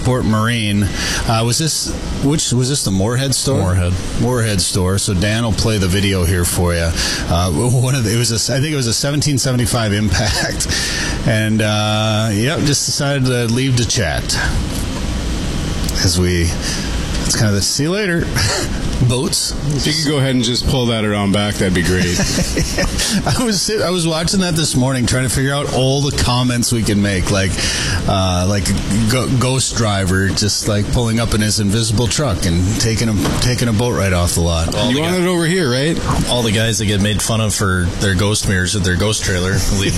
Freeport Marine. Was this the Moorhead store? Moorhead store. So Dan will play the video here for you. I think it was a 1775 Impact, and just decided to leave to chat it's kind of the see you later. Boats. If you could go ahead and just pull that around back, that'd be great. I was watching that this morning, trying to figure out all the comments we can make, like a ghost driver just like pulling up in his invisible truck and taking a boat right off the lot. You want it over here, right? All the guys that get made fun of for their ghost mirrors at their ghost trailer leave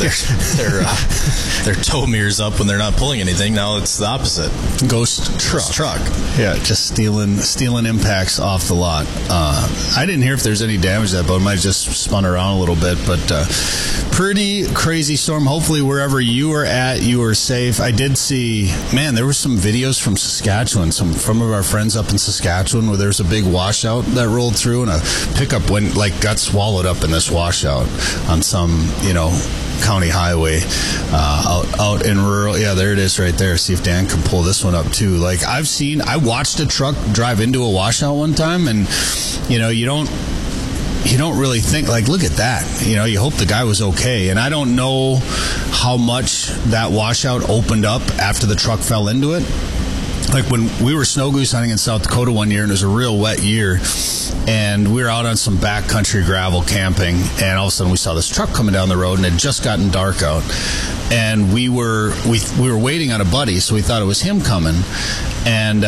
their tow mirrors up when they're not pulling anything. Now it's the opposite. Ghost truck. Yeah, just stealing impacts off the lot. I didn't hear if there's any damage to that boat. It might have just spun around a little bit, but pretty crazy storm. Hopefully wherever you are at, you are safe. I did see, there were some videos from Saskatchewan, some of our friends up in Saskatchewan, where there's a big washout that rolled through, and a pickup got swallowed up in this washout on some, county highway out in rural. Yeah, there it is right there. See if Dan can pull this one up too. Like I watched a truck drive into a washout one time, and you don't really think, like, look at that. You hope the guy was okay. And I don't know how much that washout opened up after the truck fell into it. Like when we were snow goose hunting in South Dakota one year, and it was a real wet year, and we were out on some backcountry gravel camping, and all of a sudden we saw this truck coming down the road, and it had just gotten dark out, and we were waiting on a buddy, so we thought it was him coming, and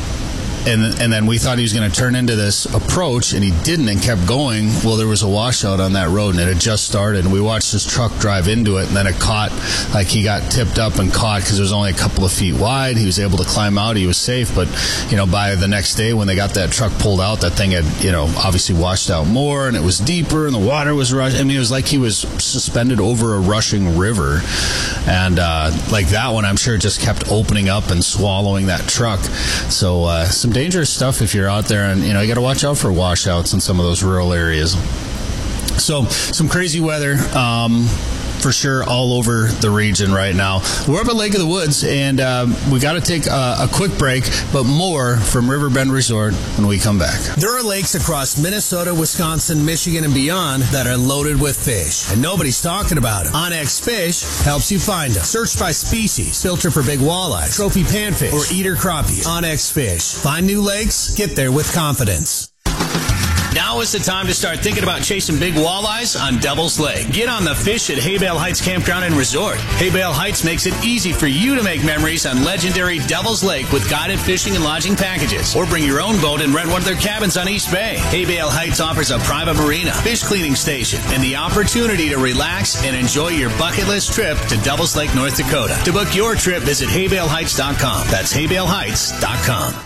then we thought he was going to turn into this approach, and he didn't, and kept going. Well, there was a washout on that road, and it had just started, and we watched this truck drive into it, and then it caught, like he got tipped up and caught because it was only a couple of feet wide. He was able to climb out. He was safe, but, by the next day when they got that truck pulled out, that thing had, obviously washed out more, and it was deeper, and the water was rushing. It was like he was suspended over a rushing river, and like that one, I'm sure just kept opening up and swallowing that truck. So some dangerous stuff if you're out there, and you got to watch out for washouts in some of those rural areas. So some crazy weather for sure all over the region right now. We're up at Lake of the Woods, and we got to take a quick break, but more from Riverbend Resort when we come back. There are lakes across Minnesota, Wisconsin, Michigan, and beyond that are loaded with fish, and nobody's talking about them. OnX Fish helps you find them. Search by species, filter for big walleyes, trophy panfish, or eater crappie. OnX Fish. Find new lakes, get there with confidence. Now is the time to start thinking about chasing big walleyes on Devil's Lake. Get on the fish at Haybale Heights Campground and Resort. Haybale Heights makes it easy for you to make memories on legendary Devil's Lake with guided fishing and lodging packages. Or bring your own boat and rent one of their cabins on East Bay. Haybale Heights offers a private marina, fish cleaning station, and the opportunity to relax and enjoy your bucket list trip to Devil's Lake, North Dakota. To book your trip, visit haybaleheights.com. That's haybaleheights.com.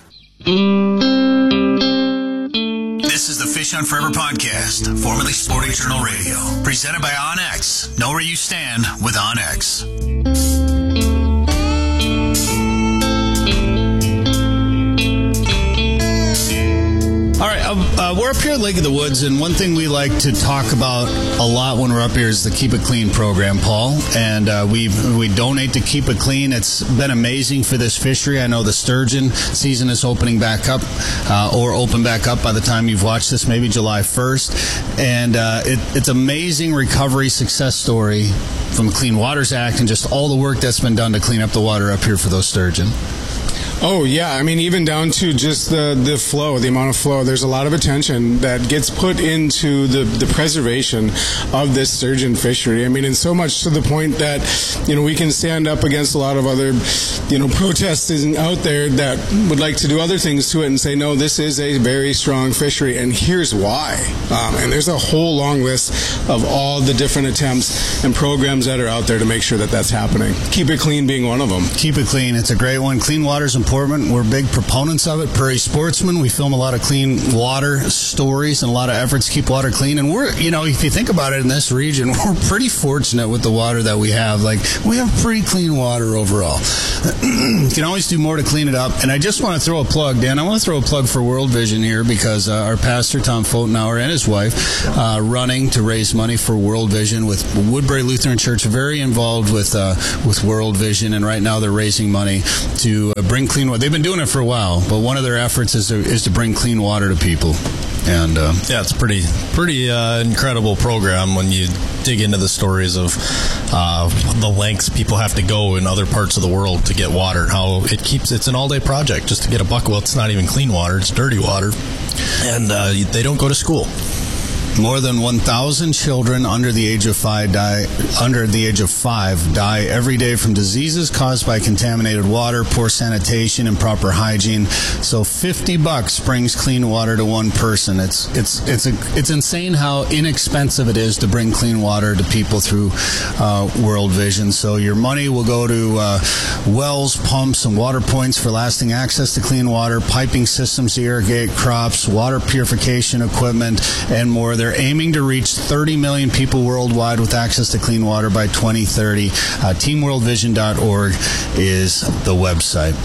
This is the Fish Hunt Forever podcast, formerly Sporting Journal Radio, presented by OnX. Know where you stand with OnX. All right, we're up here at Lake of the Woods, and one thing we like to talk about a lot when we're up here is the Keep It Clean program, Paul. And we donate to Keep It Clean. It's been amazing for this fishery. I know the sturgeon season is opening back up, or open back up by the time you've watched this, maybe July 1st. And it's amazing recovery success story from the Clean Waters Act and just all the work that's been done to clean up the water up here for those sturgeon. Oh, yeah. Even down to just the flow, the amount of flow. There's a lot of attention that gets put into the preservation of this sturgeon fishery. And so much to the point that, we can stand up against a lot of other, protests out there that would like to do other things to it and say, no, this is a very strong fishery, and here's why. And there's a whole long list of all the different attempts and programs that are out there to make sure that that's happening. Keep It Clean being one of them. Keep It Clean. It's a great one. Clean Waters and important. We're big proponents of it. Prairie Sportsman, we film a lot of clean water stories and a lot of efforts to keep water clean. And we're, if you think about it in this region, we're pretty fortunate with the water that we have. Like, we have pretty clean water overall. You can always do more to clean it up. And I just want to throw a plug, Dan. I want to throw a plug for World Vision here because our pastor, Tom Fotenauer, and his wife running to raise money for World Vision with Woodbury Lutheran Church, very involved with World Vision. And right now they're raising money to bring clean water. They've been doing it for a while, but one of their efforts is to bring clean water to people. And it's a pretty incredible program when you dig into the stories of the lengths people have to go in other parts of the world to get water. How it's an all-day project just to get a bucket. Well, it's not even clean water; it's dirty water, and they don't go to school. More than 1,000 children under the age of 5 die every day from diseases caused by contaminated water, poor sanitation, improper hygiene. So $50 brings clean water to one person. It's insane how inexpensive it is to bring clean water to people through World Vision. So your money will go to wells, pumps, and water points for lasting access to clean water, piping systems to irrigate crops, water purification equipment, and more. They're aiming to reach 30 million people worldwide with access to clean water by 2030. TeamWorldVision.org is the website.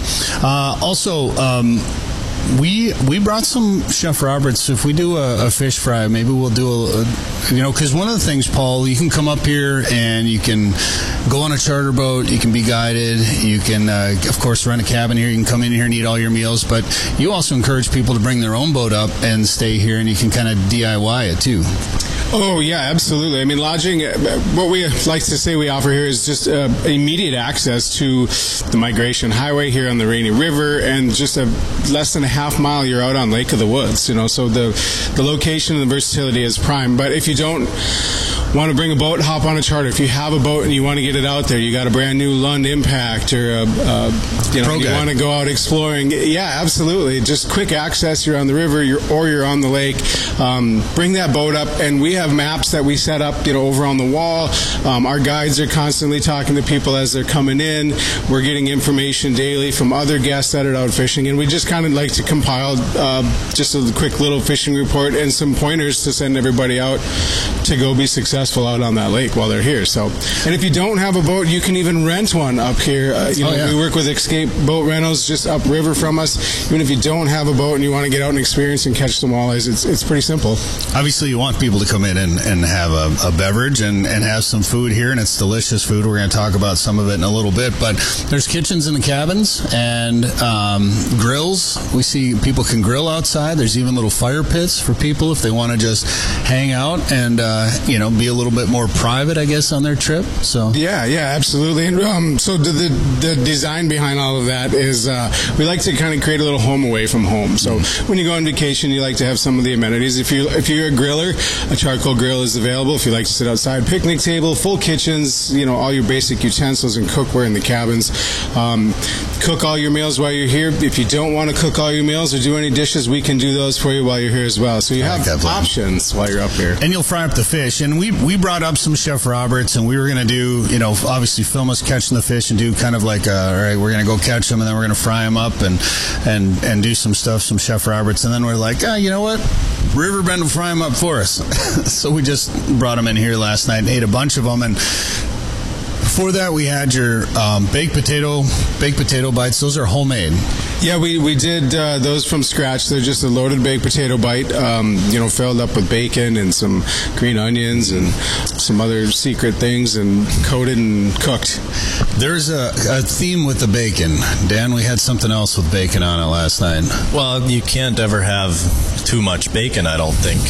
We brought some Chef Roberts. If we do a fish fry, maybe we'll do because one of the things, Paul, you can come up here and you can go on a charter boat, you can be guided, you can, of course, rent a cabin here, you can come in here and eat all your meals, but you also encourage people to bring their own boat up and stay here, and you can kind of DIY it too. Oh, yeah, absolutely. I mean, lodging, what we like to say we offer here is just immediate access to the Migration Highway here on the Rainy River, and just less than a half mile you're out on Lake of the Woods, so the location and the versatility is prime. But if you don't want to bring a boat, hop on a charter. If you have a boat and you want to get it out there, you got a brand new Lund Impact, or you want to go out exploring. Yeah, absolutely. Just quick access. You're on the river, you're on the lake. Bring that boat up, and we have maps that we set up, over on the wall. Our guides are constantly talking to people as they're coming in. We're getting information daily from other guests that are out fishing, and we just kind of like to compile just a quick little fishing report and some pointers to send everybody out to go be successful out on that lake while they're here. So, and if you don't have a boat, you can even rent one up here. We work with Escape Boat Rentals just upriver from us. Even if you don't have a boat and you want to get out and experience and catch some walleyes, it's pretty simple. Obviously, you want people to come in and have a beverage and have some food here, and it's delicious food. We're going to talk about some of it in a little bit, but there's kitchens in the cabins and grills. We see people can grill outside. There's even little fire pits for people if they want to just hang out and be a little bit more private, I guess, on their trip. So yeah, absolutely. And so the design behind all of that is we like to kind of create a little home away from home. So when you go on vacation, you like to have some of the amenities. If you're a griller, a charcoal grill is available. If you like to sit outside, picnic table, full kitchens, all your basic utensils and cookware in the cabins. Cook all your meals while you're here. If you don't want to cook all your meals or do any dishes, we can do those for you while you're here as well. So you have options while you're up here. And you'll fry up the fish. And we brought up some Chef Roberts, and we were going to do, obviously film us catching the fish and do kind of like, all right, we're going to go catch them and then we're going to fry them up and do some stuff, some Chef Roberts. And then we're like, you know what? Riverbend will fry them up for us. So we just brought them in here last night and ate a bunch of them. And before that, we had your baked potato bites. Those are homemade. Yeah, we did those from scratch. They're just a loaded baked potato bite, filled up with bacon and some green onions and some other secret things, and coated and cooked. There's a theme with the bacon. Dan, we had something else with bacon on it last night. Well, you can't ever have too much bacon, I don't think.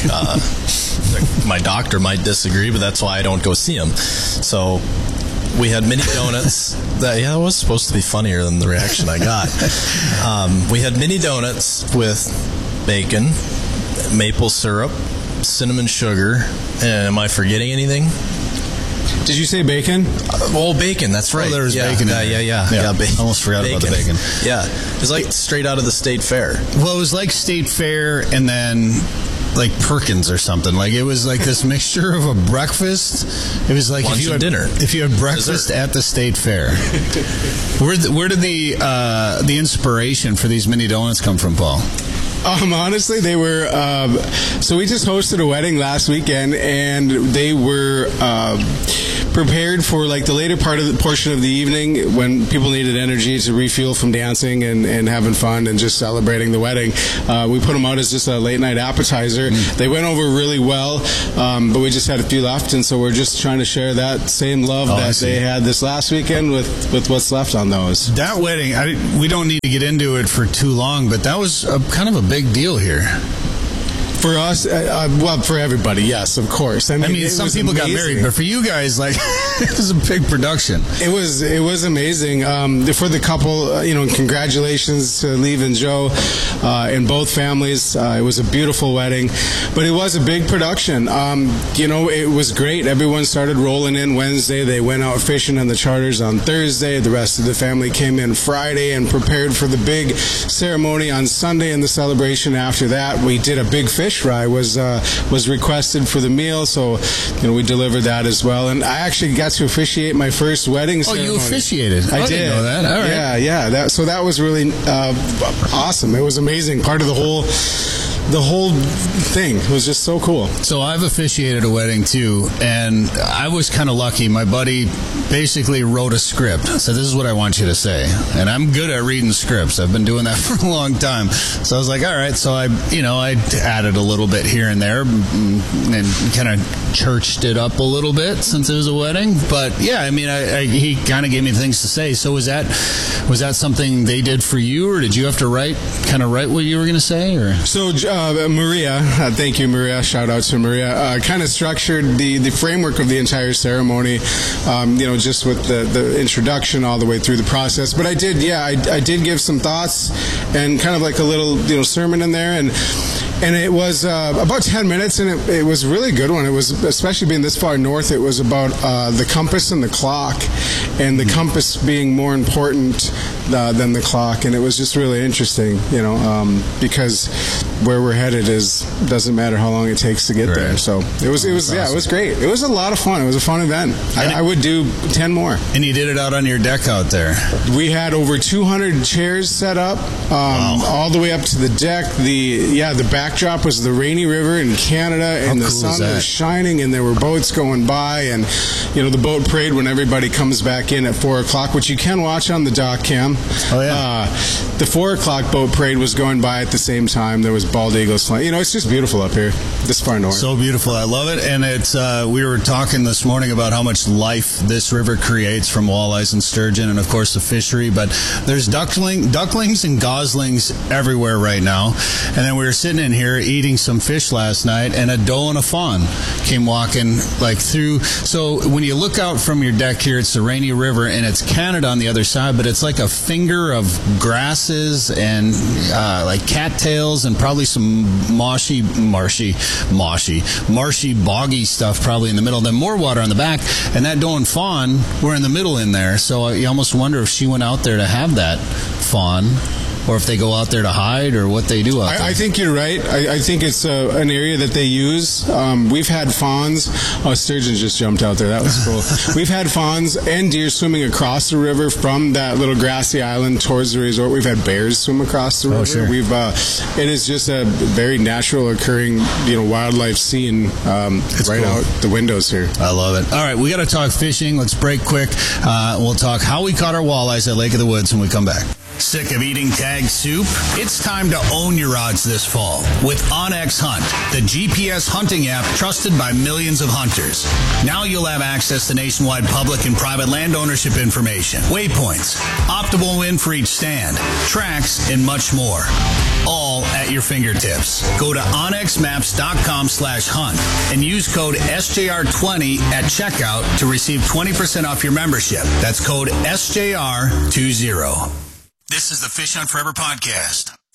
My doctor might disagree, but that's why I don't go see him. So we had mini donuts. That was supposed to be funnier than the reaction I got. We had mini donuts with bacon, maple syrup, cinnamon sugar. Am I forgetting anything? Did you say bacon? Bacon, that's right. Oh, there was bacon in there. Yeah, bacon. Almost forgot about the bacon. Yeah, it was like straight out of the state fair. Well, it was like state fair, and then like Perkins or something. Like it was like this mixture of a breakfast. It was like lunch and dinner. If you had breakfast at the state fair. Where did the inspiration for these mini donuts come from, Paul? Honestly, they were. So we just hosted a wedding last weekend, and they were prepared for like the later portion of the evening when people needed energy to refuel from dancing and having fun and just celebrating the wedding. We put them out as just a late night appetizer. They went over really well, but we just had a few left, and so we're just trying to share that same love that they had this last weekend with what's left on those. That wedding, we don't need to get into it for too long, but that was kind of a big deal here. For us, well, for everybody, yes, of course. I mean some people got married, but for you guys, like, it was a big production. It was amazing. For the couple, congratulations to Lee and Joe and both families. It was a beautiful wedding, but it was a big production. It was great. Everyone started rolling in Wednesday. They went out fishing on the charters on Thursday. The rest of the family came in Friday and prepared for the big ceremony on Sunday and the celebration after that. We did a big fish fry was requested for the meal, so we delivered that as well. And I actually got to officiate my first wedding ceremony. Oh, you officiated? I didn't know that. All right. Yeah. So that was really awesome. It was amazing. Part of the whole thing was just so cool. So I've officiated a wedding too, and I was kind of lucky. My buddy basically wrote a script. So this is what I want you to say. And I'm good at reading scripts. I've been doing that for a long time. So I was like, all right. So I added a little bit here and there and kind of churched it up a little bit since it was a wedding. But yeah, I mean, he kind of gave me things to say. So was that something they did for you, or did you have to write what you were going to say? Or so Maria, thank you, Maria. Shout out to Maria. Kind of structured the framework of the entire ceremony. Just with the introduction all the way through the process. But I did give some thoughts and kind of like a little sermon in there, and it was about 10 minutes, and it was a really good one. It was, especially being this far north, it was about the compass and the clock, and the compass being more important than the clock. And it was just really interesting, because where we're headed doesn't matter how long it takes to get there. So it was awesome. It was great. It was a lot of fun. It was a fun event. I would do 10 more. And you did it out on your deck out there. We had over 200 chairs set up, all the way up to the deck. The backdrop was the Rainy River in Canada, and the sun was shining, and there were boats going by, and the boat parade when everybody comes back in at 4:00, which you can watch on the dock cam. Oh yeah. The 4:00 boat parade was going by at the same time. There was bald eagles flying. It's just beautiful up here, this far north. So beautiful. I love it. And it's we were talking this morning about how much life this river creates from walleyes and sturgeon, and of course the fishery. But there's ducklings and goslings everywhere right now. And then we were sitting in here eating some fish last night, and a doe and a fawn came walking through. So when you look out from your deck here, it's the Rainy River, and it's Canada on the other side, but it's like a finger of grasses and like cattails and probably some marshy, boggy stuff probably in the middle. Then more water on the back, and that doe and fawn were in the middle in there. So you almost wonder if she went out there to have that fawn, or if they go out there to hide, or what they do out there. I think you're right. I think it's an area that they use. We've had fawns. Oh, sturgeon just jumped out there. That was cool. We've had fawns and deer swimming across the river from that little grassy island towards the resort. We've had bears swim across the river. Oh, sure. It is just a very natural occurring, wildlife scene right out the windows here. I love it. All right, we got to talk fishing. Let's break quick. We'll talk how we caught our walleyes at Lake of the Woods when we come back. Sick of eating tag soup? It's time to own your odds this fall with OnX Hunt, the GPS hunting app trusted by millions of hunters. Now you'll have access to nationwide public and private land ownership information, waypoints, optimal wind for each stand, tracks, and much more. All at your fingertips. Go to onxmaps.com/hunt and use code SJR20 at checkout to receive 20% off your membership. That's code SJR20. This is the Fish Hunt Forever podcast.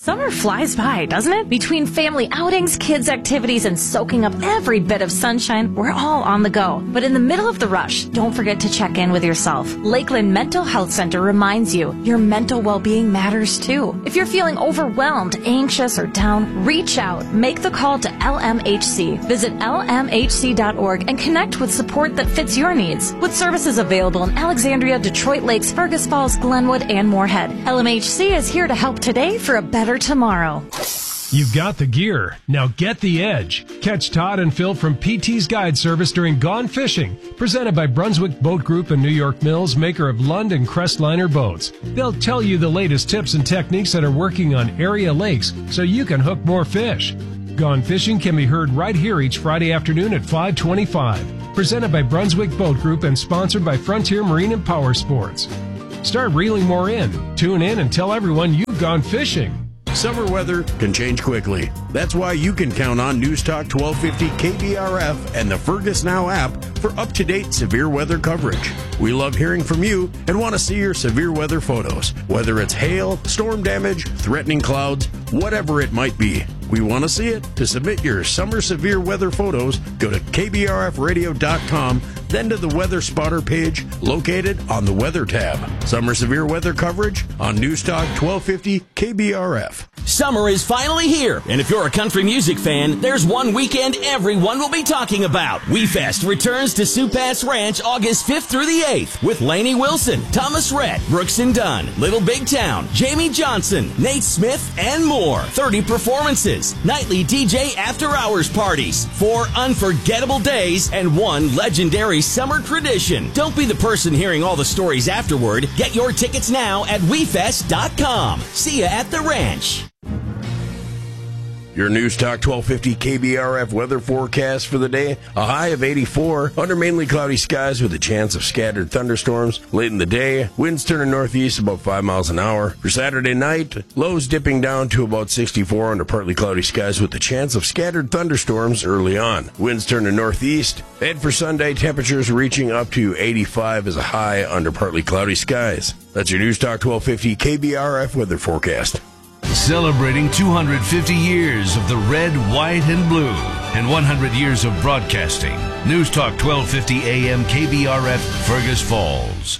Summer flies by, doesn't it? Between family outings, kids' activities, and soaking up every bit of sunshine, we're all on the go. But in the middle of the rush, don't forget to check in with yourself. Lakeland Mental Health Center reminds you your mental well-being matters too. If you're feeling overwhelmed, anxious, or down, reach out. Make the call to LMHC. Visit lmhc.org and connect with support that fits your needs. With services available in Alexandria, Detroit Lakes, Fergus Falls, Glenwood, and Moorhead, LMHC is here to help today for a better tomorrow. You've got the gear. Now get the edge. Catch Todd and Phil from PT's Guide Service during Gone Fishing, presented by Brunswick Boat Group and New York Mills, maker of Lund and Crestliner boats. They'll tell you the latest tips and techniques that are working on area lakes so you can hook more fish. Gone Fishing can be heard right here each Friday afternoon at 5:25. Presented by Brunswick Boat Group and sponsored by Frontier Marine and Power Sports. Start reeling more in. Tune in and tell everyone you've gone fishing. Summer weather can change quickly. That's why you can count on News Talk 1250 KBRF and the Fergus Now app for up-to-date severe weather coverage. We love hearing from you and want to see your severe weather photos, whether it's hail, storm damage, threatening clouds, whatever it might be. We want to see it. To submit your summer severe weather photos, go to kbrfradio.com, then to the Weather Spotter page located on the Weather tab. Summer severe weather coverage on News Talk 1250 KBRF. Summer is finally here, and if you're a country music fan, there's one weekend everyone will be talking about. WeFest returns to Sioux Pass Ranch August 5th through the 8th with Lainey Wilson, Thomas Rhett, Brooks and Dunn, Little Big Town, Jamie Johnson, Nate Smith, and more. 30 performances, nightly DJ after-hours parties, 4 unforgettable days, and 1 legendary summer tradition. Don't be the person hearing all the stories afterward. Get your tickets now at WeFest.com. See ya at the ranch. Your News Talk 1250 KBRF weather forecast for the day. A high of 84, under mainly cloudy skies with a chance of scattered thunderstorms. Late in the day, winds turning northeast about 5 miles an hour. For Saturday night, lows dipping down to about 64 under partly cloudy skies with a chance of scattered thunderstorms early on. Winds turning northeast. And for Sunday, temperatures reaching up to 85 as a high under partly cloudy skies. That's your News Talk 1250 KBRF weather forecast. Celebrating 250 years of the red, white, and blue and 100 years of broadcasting. News Talk 1250 AM KBRF, Fergus Falls.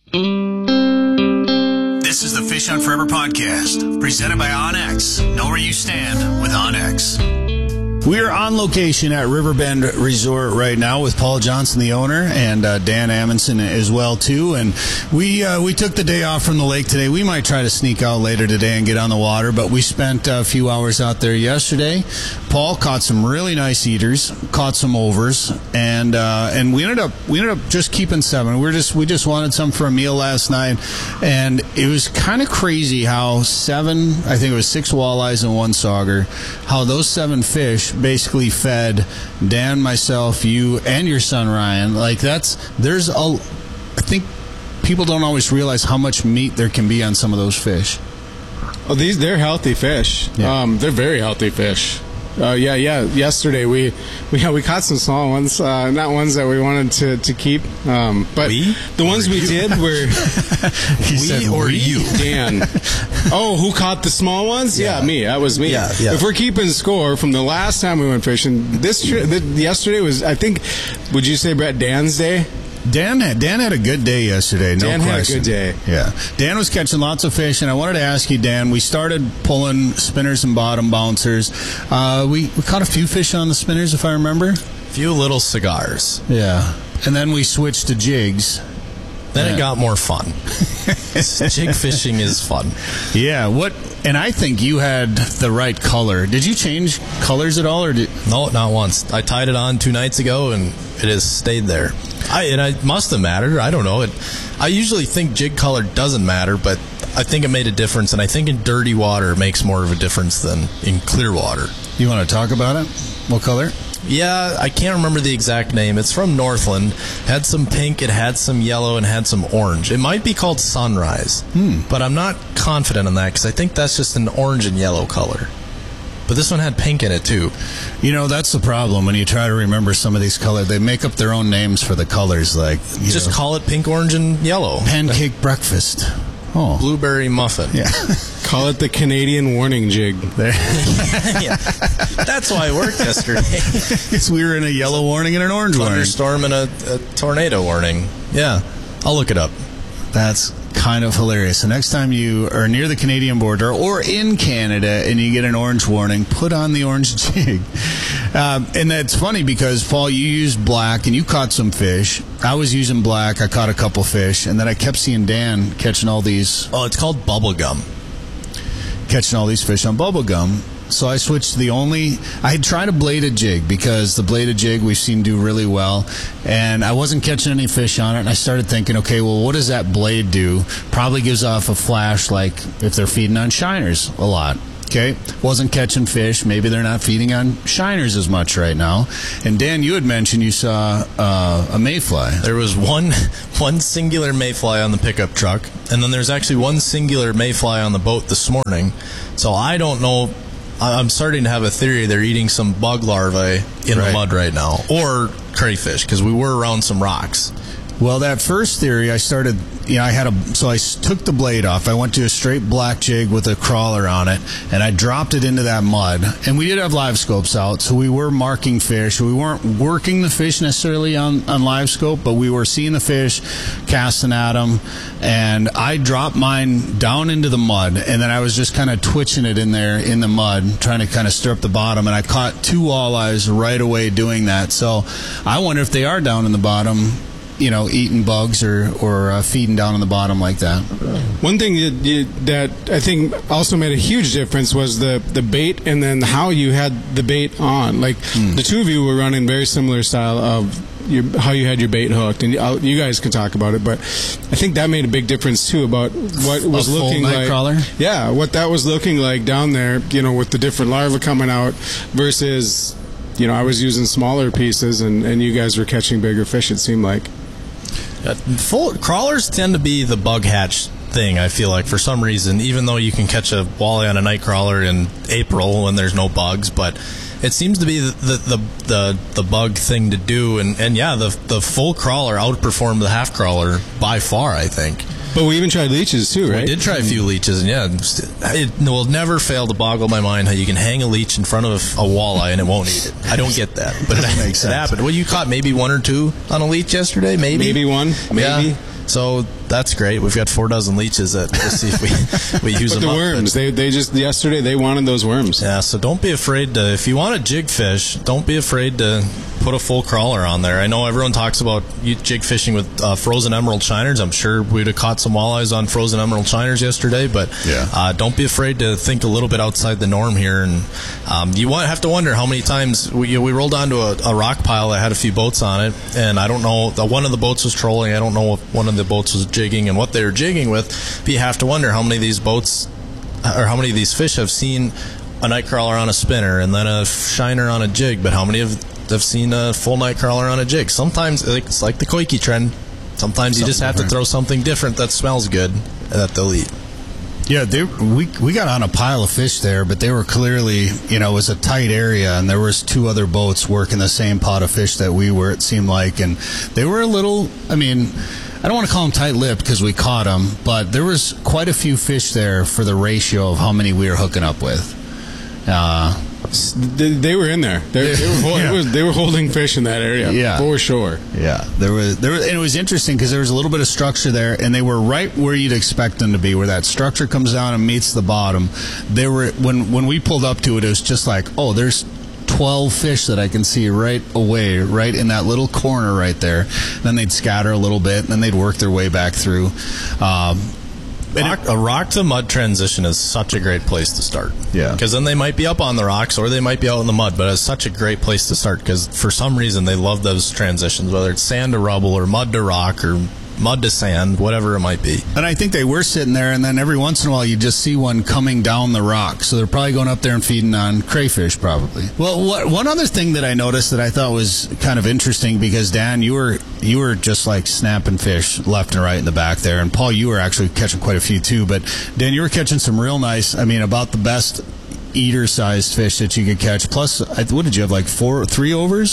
This is the Fish Hunt Forever podcast, presented by OnX. Know where you stand with OnX. We are on location at Riverbend Resort right now with Paul Johnson, the owner, and Dan Amundsen as well too. And we took the day off from the lake today. We might try to sneak out later today and get on the water, but we spent a few hours out there yesterday. Paul caught some really nice eaters, caught some overs, and we ended up just keeping 7. We just wanted some for a meal last night, and it was kind of crazy how 7, I think it was 6 walleyes and 1 sauger, how those 7 fish basically fed Dan, myself, you, and your son Ryan. I think people don't always realize how much meat there can be on some of those fish. Oh, they're healthy fish. Yeah. They're very healthy fish. Yesterday we caught some small ones, not ones that we wanted to keep, but the ones we did were you, Dan. Oh, who caught the small ones? Yeah, me. That was me. Yeah. If we're keeping score from the last time we went fishing, yesterday was, I think, would you say, Brett, Dan's day? Dan had a good day yesterday, no question. Dan had a good day. Yeah. Dan was catching lots of fish, and I wanted to ask you, Dan, we started pulling spinners and bottom bouncers. We caught a few fish on the spinners, if I remember. A few little cigars. Yeah. And then we switched to jigs. Then it got more fun. Jig fishing is fun. Yeah. And I think you had the right color. Did you change colors at all? No, not once. I tied it on 2 nights ago, and it has stayed there. It must have mattered. I don't know. I usually think jig color doesn't matter, but I think it made a difference, and I think in dirty water it makes more of a difference than in clear water. You want to talk about it? What color? Yeah, I can't remember the exact name. It's from Northland. Had some pink, it had some yellow, and had some orange. It might be called Sunrise, but I'm not confident on that because I think that's just an orange and yellow color. But this one had pink in it, too. You know, that's the problem when you try to remember some of these colors. They make up their own names for the colors. Call it pink, orange, and yellow. Pancake breakfast. Oh. Blueberry muffin. Yeah. Call it the Canadian warning jig. Yeah. That's why it worked yesterday. Because we were in a yellow warning and an orange warning. Thunderstorm and a tornado warning. Yeah, I'll look it up. That's kind of hilarious. So next time you are near the Canadian border or in Canada and you get an orange warning, put on the orange jig. And that's funny because, Paul, you used black and you caught some fish. I was using black. I caught a couple fish. And then I kept seeing Dan catching all these. Oh, it's called bubble gum. Catching all these fish on bubble gum. So I switched to I had tried a bladed jig because the bladed jig we've seen do really well, and I wasn't catching any fish on it, and I started thinking, okay, well, what does that blade do? Probably gives off a flash like if they're feeding on shiners a lot. Okay, wasn't catching fish. Maybe they're not feeding on shiners as much right now. And Dan, you had mentioned you saw a mayfly. There was one singular mayfly on the pickup truck, and then there's actually one singular mayfly on the boat this morning. So I don't know. I'm starting to have a theory they're eating some bug larvae in the mud right now, or crayfish, because we were around some rocks. Well, that first theory, I started, so I took the blade off. I went to a straight black jig with a crawler on it, and I dropped it into that mud. And we did have live scopes out, so we were marking fish. We weren't working the fish necessarily on live scope, but we were seeing the fish, casting at them. And I dropped mine down into the mud, and then I was just kind of twitching it in there in the mud, trying to kind of stir up the bottom. And I caught 2 walleyes right away doing that. So I wonder if they are down in the bottom, eating bugs or feeding down on the bottom like that. One thing that I think also made a huge difference was the bait, and then how you had the bait on. Like the two of you were running very similar style of how you had your bait hooked, and you guys can talk about it, but I think that made a big difference too about what was looking like. Crawler? Yeah, what that was looking like down there, with the different larvae coming out versus, I was using smaller pieces and you guys were catching bigger fish, it seemed like. Full crawlers tend to be the bug hatch thing, I feel like, for some reason, even though you can catch a walleye on a night crawler in April when there's no bugs, but it seems to be the bug thing to do, and yeah, the full crawler outperformed the half crawler by far, I think. But we even tried leeches too, right? We did try a few leeches, and yeah, it will never fail to boggle my mind how you can hang a leech in front of a walleye and it won't eat it. I don't get that, but it makes sense. It happened. Well, you caught maybe 1 or 2 on a leech yesterday, maybe one, maybe. Yeah. So that's great. We've got 4 dozen leeches that we'll see if we use but them the up. worms, they just yesterday they wanted those worms. Yeah, so don't be afraid to, if you want to jig fish, don't be afraid to put a full crawler on there. I know everyone talks about you jig fishing with frozen emerald shiners. I'm sure we'd have caught some walleyes on frozen emerald shiners yesterday, but don't be afraid to think a little bit outside the norm here. And you have to wonder how many times we rolled onto a rock pile that had a few boats on it, and I don't know, one of the boats was trolling. I don't know if one of the boats was jigging and what they were jigging with, but you have to wonder how many of these boats or how many of these fish have seen a night crawler on a spinner and then a shiner on a jig, but how many have seen a full night crawler on a jig? Sometimes it's like the koiki trend. Sometimes you just have to throw something different that smells good that they'll eat. Yeah, we got on a pile of fish there, but they were clearly, it was a tight area, and there was 2 other boats working the same pot of fish that we were, it seemed like, and they were a little, I don't want to call them tight-lipped because we caught them, but there was quite a few fish there for the ratio of how many we were hooking up with. They were in there. They were holding fish in that area, for sure. Yeah, there was, and it was interesting because there was a little bit of structure there, and they were right where you'd expect them to be, where that structure comes down and meets the bottom. They were when we pulled up to it, it was just like, oh, there's 12 fish that I can see right away, right in that little corner right there. And then they'd scatter a little bit, and then they'd work their way back through. A rock to mud transition is such a great place to start. Yeah. Because then they might be up on the rocks or they might be out in the mud, but it's such a great place to start because for some reason they love those transitions, whether it's sand to rubble or mud to rock or mud to sand, whatever it might be. And I think they were sitting there, and then every once in a while you just see one coming down the rock. So they're probably going up there and feeding on crayfish, probably. Well, one other thing that I noticed that I thought was kind of interesting, because Dan, you were just like snapping fish left and right in the back there, and Paul, you were actually catching quite a few too. But Dan, you were catching some real nice, about the best eater-sized fish that you could catch. Plus, what did you have, like 3 overs?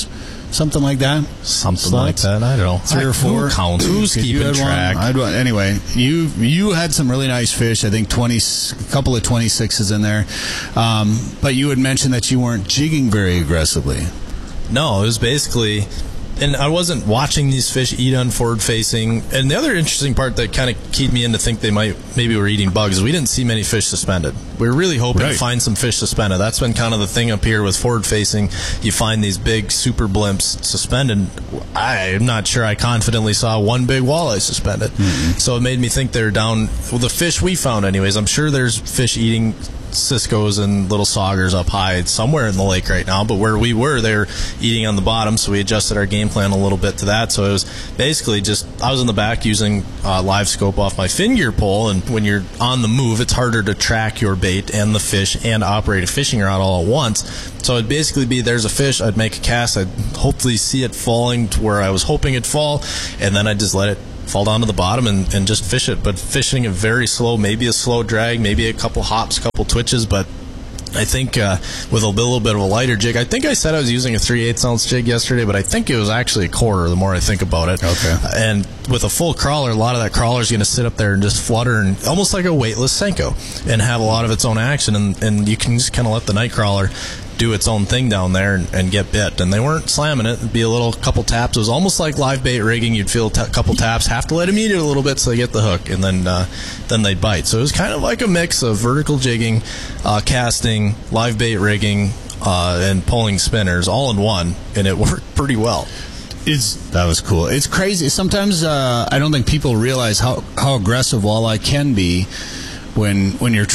something like that. Something like that. I don't know. 3 or 4. Who counts? Who's keeping track? Anyway, you had some really nice fish. I think a couple of 26s in there. But you had mentioned that you weren't jigging very aggressively. No, it was basically... And I wasn't watching these fish eat on forward facing. And the other interesting part that kind of keyed me in to think maybe were eating bugs is we didn't see many fish suspended. We were really hoping to find some fish suspended. That's been kind of the thing up here with forward facing. You find these big super blimps suspended. I'm not sure I confidently saw one big walleye suspended. Mm-hmm. So it made me think they're down. Well, the fish we found anyways, I'm sure there's fish eating Cisco's and little saugers up high somewhere in the lake right now, but where we were, they were eating on the bottom, so we adjusted our game plan a little bit to that. So it was basically just, I was in the back using live scope off my fin gear pole, and when you're on the move, it's harder to track your bait and the fish and operate a fishing rod all at once. So it'd basically be, there's a fish, I'd make a cast, I'd hopefully see it falling to where I was hoping it'd fall, and then I'd just let it fall down to the bottom and just fish it. But fishing it very slow, maybe a slow drag, maybe a couple hops, a couple twitches. But I think with a little bit of a lighter jig, I think I said I was using a 3/8 ounce jig yesterday, but I think it was actually a quarter the more I think about it. Okay. And with a full crawler, a lot of that crawler is going to sit up there and just flutter, and almost like a weightless Senko, and have a lot of its own action. And you can just kind of let the night crawler do its own thing down there and get bit. And they weren't slamming it. It'd be a couple taps. It was almost like live bait rigging. You'd feel a couple taps, have to let them eat it a little bit so they get the hook, and then they'd bite. So it was kind of like a mix of vertical jigging, casting, live bait rigging, and pulling spinners all in one, and it worked pretty well. That was cool. It's crazy. Sometimes I don't think people realize how aggressive walleye can be. When you're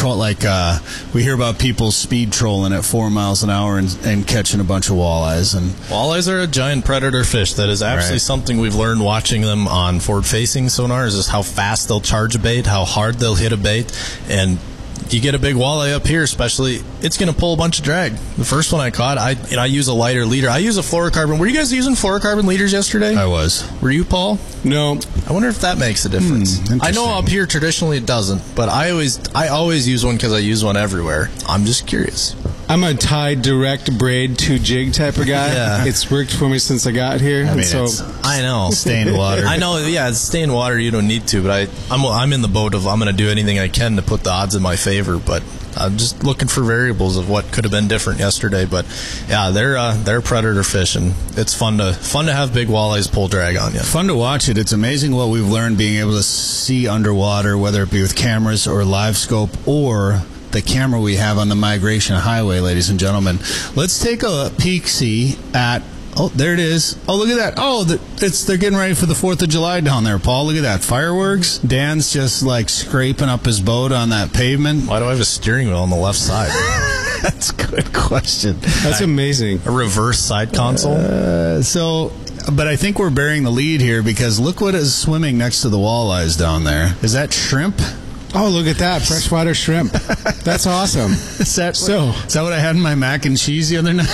we hear about people speed trolling at 4 miles an hour and catching a bunch of walleyes. And walleyes are a giant predator fish. That is actually something we've learned watching them on forward-facing sonar, is just how fast they'll charge a bait, how hard they'll hit a bait, and you get a big walleye up here, especially, it's going to pull a bunch of drag. The first one I caught, I use a lighter leader. I use a fluorocarbon. Were you guys using fluorocarbon leaders yesterday? I was. Were you, Paul? No. I wonder if that makes a difference. I know up here traditionally it doesn't, but I always use one because I use one everywhere. I'm just curious. I'm a tie direct braid to jig type of guy. Yeah. It's worked for me since I got here. I know. Stained water. I know, yeah, it's stained water. You don't need to, but I'm in the boat of I'm going to do anything I can to put the odds in my favor, but I'm just looking for variables of what could have been different yesterday. But yeah, they're predator fish, and it's fun to have big walleyes pull drag on you. Fun to watch it. It's amazing what we've learned being able to see underwater, whether it be with cameras or live scope or the camera we have on the Migration Highway, ladies and gentlemen. Let's take a peek-see at... Oh, there it is. Oh, look at that. Oh, they're getting ready for the 4th of July down there, Paul. Look at that. Fireworks. Dan's just like scraping up his boat on that pavement. Why do I have a steering wheel on the left side? That's a good question. That's amazing. A reverse side console? But I think we're bearing the lead here, because look what is swimming next to the walleyes down there. Is that shrimp? Oh, look at that. Freshwater shrimp. That's awesome. Is that what I had in my mac and cheese the other night?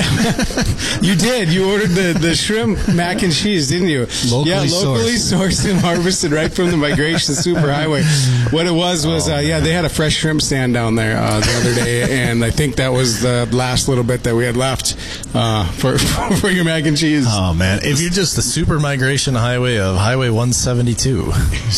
You did. You ordered the shrimp mac and cheese, didn't you? Locally sourced and harvested right from the Migration Superhighway. What it was they had a fresh shrimp stand down there the other day, and I think that was the last little bit that we had left for your mac and cheese. Oh, man. If you're just the Super Migration Highway of Highway 172.